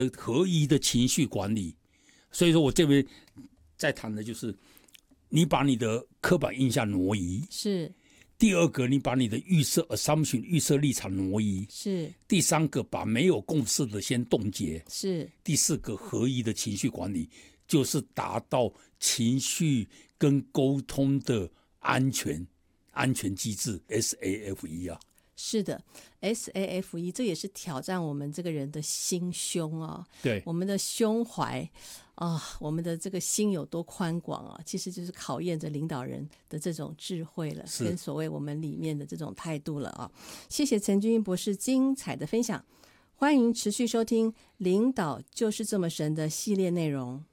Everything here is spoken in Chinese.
合一的情绪管理。所以说我这边在谈的就是你把你的刻板印象挪移， 是。 第二个，你把你的预设 assumption 预设立场挪移， 是。 第三个，把没有共识的先冻结， 是。 第四个，合一的情绪管理，就是达到情绪跟沟通的安全机制 SAFE 啊。 是的 ，SAFE 这也是挑战我们这个人的心胸啊， 对， 我们的胸怀啊，我们的这个心有多宽广啊，其实就是考验着领导人的这种智慧了，跟所谓我们里面的这种态度了啊。谢谢陈君英博士精彩的分享，欢迎持续收听《领导就是这么神》的系列内容。